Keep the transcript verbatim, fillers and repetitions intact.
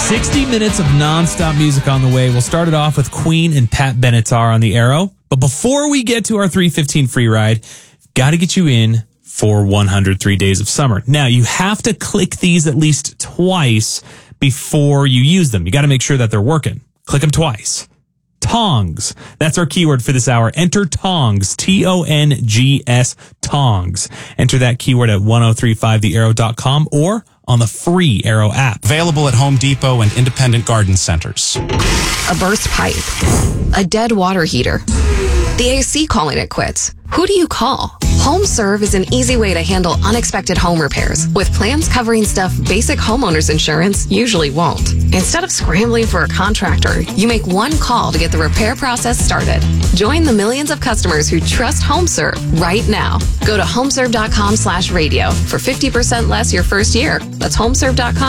sixty minutes of nonstop music on the way. We'll start it off with Queen and Pat Benatar on the Arrow. But before we get to our three fifteen free ride, got to get you in for one hundred three Days of Summer. Now, you have to click these at least twice before you use them. You got to make sure that they're working. Click them twice. Tongs. That's our keyword for this hour. Enter Tongs. T O N G S. Tongs. Enter that keyword at ten thirty-five the arrow dot com or on the free Arrow app. Available at Home Depot and independent garden centers. A burst pipe. A dead water heater. The A C calling it quits. Who do you call? HomeServe is an easy way to handle unexpected home repairs with plans covering stuff basic homeowners insurance usually won't. Instead of scrambling for a contractor, you make one call to get the repair process started. Join the millions of customers who trust HomeServe right now. Go to homeserve dot com slash radio for fifty percent less your first year. That's homeserve dot com